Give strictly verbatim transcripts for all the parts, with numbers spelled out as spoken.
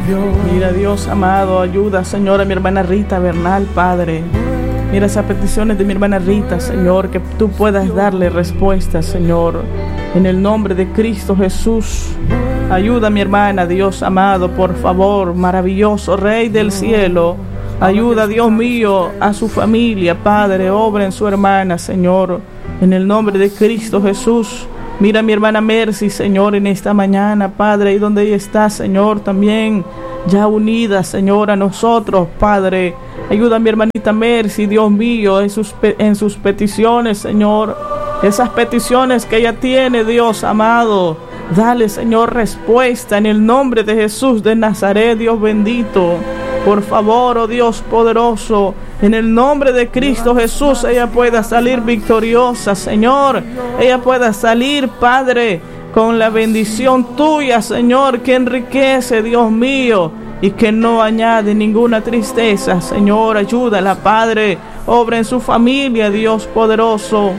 Mira, Dios amado, ayuda, Señor, a mi hermana Rita Bernal, Padre. Mira esas peticiones de mi hermana Rita, Señor, que tú puedas darle respuesta, Señor, en el nombre de Cristo Jesús. Ayuda a mi hermana, Dios amado, por favor, maravilloso Rey del cielo. Ayuda, Dios mío, a su familia, Padre, obra en su hermana, Señor, en el nombre de Cristo Jesús. Mira a mi hermana Mercy, Señor, en esta mañana, Padre, y donde ella está, Señor, también ya unida, Señor, a nosotros, Padre. Ayuda a mi hermanita Mercy, Dios mío, en sus, en sus peticiones, Señor. Esas peticiones que ella tiene, Dios amado. Dale, Señor, respuesta en el nombre de Jesús de Nazaret, Dios bendito. Por favor, oh Dios poderoso, en el nombre de Cristo Jesús, ella pueda salir victoriosa, Señor. Ella pueda salir, Padre, con la bendición tuya, Señor, que enriquece, Dios mío, y que no añade ninguna tristeza, Señor. Ayúdala, Padre. Obra en su familia, Dios poderoso.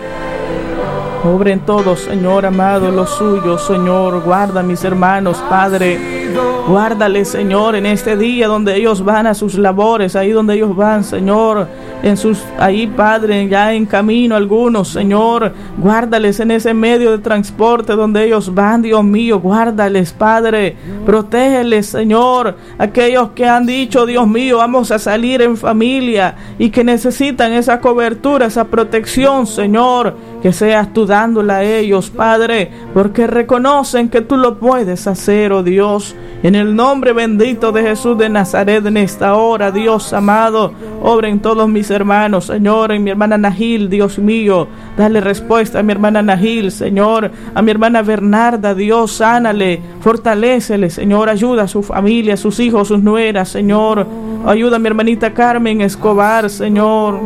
Obra en todos, Señor amado, los suyos, Señor. Guarda a mis hermanos, Padre. Guárdales, Señor, en este día donde ellos van a sus labores, ahí donde ellos van, Señor, en sus, ahí, Padre, ya en camino algunos, Señor. Guárdales en ese medio de transporte donde ellos van, Dios mío. Guárdales, Padre. Protégeles, Señor. Aquellos que han dicho, Dios mío, vamos a salir en familia y que necesitan esa cobertura, esa protección, Señor. Que seas tú dándola a ellos, Padre, porque reconocen que tú lo puedes hacer, oh Dios. En el nombre bendito de Jesús de Nazaret, en esta hora, Dios amado, obra en todos mis hermanos, Señor, en mi hermana Nahil, Dios mío. Dale respuesta a mi hermana Nahil, Señor. A mi hermana Bernarda, Dios, sánale, fortalécele, Señor. Ayuda a su familia, a sus hijos, sus nueras, Señor. Ayuda a mi hermanita Carmen Escobar, Señor.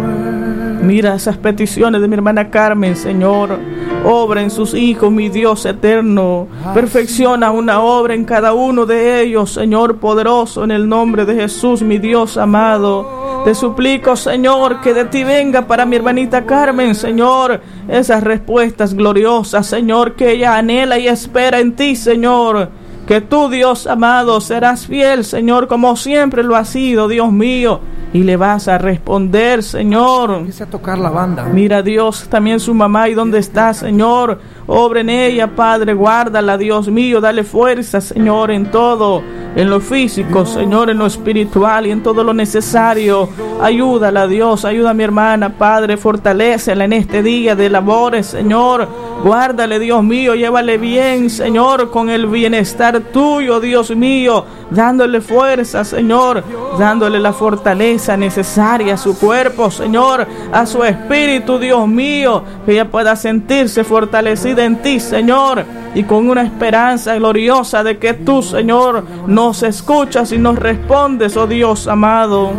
Mira esas peticiones de mi hermana Carmen, Señor. Obra en sus hijos, mi Dios eterno. Perfecciona una obra en cada uno de ellos, Señor poderoso, en el nombre de Jesús, mi Dios amado. Te suplico, Señor, que de ti venga para mi hermanita Carmen, Señor, esas respuestas gloriosas, Señor, que ella anhela y espera en ti, Señor. Que tú, Dios amado, serás fiel, Señor, como siempre lo has sido, Dios mío. Y le vas a responder, Señor. Empieza a tocar la banda. Mira, Dios, también su mamá, ¿y dónde está, Señor? Obra en ella, Padre, guárdala, Dios mío. Dale fuerza, Señor, en todo. En lo físico, Señor, en lo espiritual y en todo lo necesario. Ayúdala, Dios. Ayuda a mi hermana, Padre. Fortalécela en este día de labores, Señor. Guárdale, Dios mío. Llévale bien, Señor, con el bienestar tuyo, Dios mío. Dándole fuerza, Señor. Dándole la fortaleza necesaria a su cuerpo, Señor. A su espíritu, Dios mío. Que ella pueda sentirse fortalecida en ti, Señor. Y con una esperanza gloriosa de que tú, Señor, nos escuchas y nos respondes, oh Dios amado.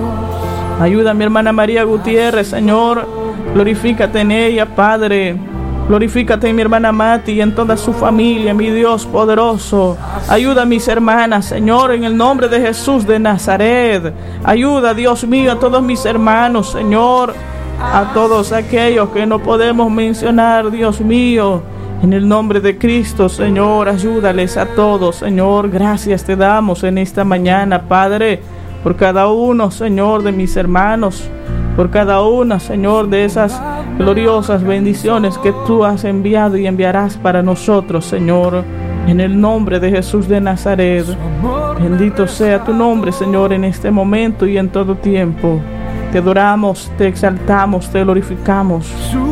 Ayuda a mi hermana María Gutiérrez, Señor. Glorifícate en ella, Padre. Glorifícate en mi hermana Mati y en toda su familia, mi Dios poderoso. Ayuda a mis hermanas, Señor, en el nombre de Jesús de Nazaret. Ayuda, Dios mío, a todos mis hermanos, Señor. A todos aquellos que no podemos mencionar, Dios mío. En el nombre de Cristo, Señor, ayúdales a todos, Señor. Gracias te damos en esta mañana, Padre, por cada uno, Señor, de mis hermanos, por cada una, Señor, de esas gloriosas bendiciones que tú has enviado y enviarás para nosotros, Señor. En el nombre de Jesús de Nazaret. Bendito sea tu nombre, Señor, en este momento y en todo tiempo. Te adoramos, te exaltamos, te glorificamos.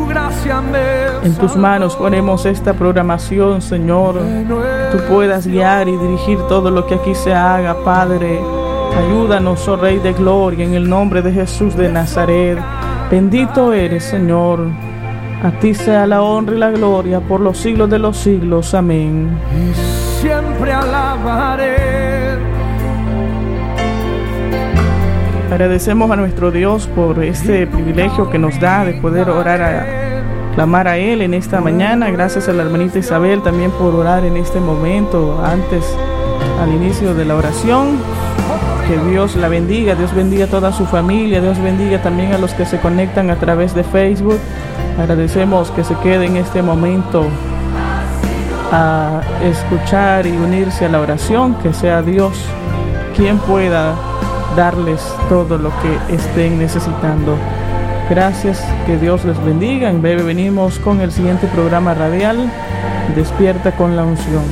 En tus manos ponemos esta programación, Señor. Tú puedas guiar y dirigir todo lo que aquí se haga, Padre. Ayúdanos, oh Rey de Gloria, en el nombre de Jesús de Nazaret. Bendito eres, Señor. A ti sea la honra y la gloria por los siglos de los siglos. Amén. Y siempre alabaré. Agradecemos a nuestro Dios por este privilegio que nos da de poder orar, a, clamar a Él en esta mañana. Gracias a la hermanita Isabel también por orar en este momento, antes, al inicio de la oración. Que Dios la bendiga, Dios bendiga a toda su familia, Dios bendiga también a los que se conectan a través de Facebook. Agradecemos que se quede en este momento a escuchar y unirse a la oración, que sea Dios quien pueda darles todo lo que estén necesitando. Gracias, que Dios les bendiga. En breve venimos con el siguiente programa radial, Despierta con la Unción.